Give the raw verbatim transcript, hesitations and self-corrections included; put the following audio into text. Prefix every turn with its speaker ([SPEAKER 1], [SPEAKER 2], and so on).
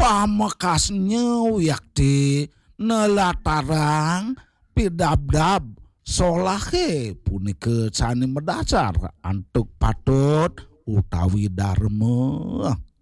[SPEAKER 1] pamekasnya yakti nelatarang pidabdab solahe punike cani medasar antuk patut utawi dharma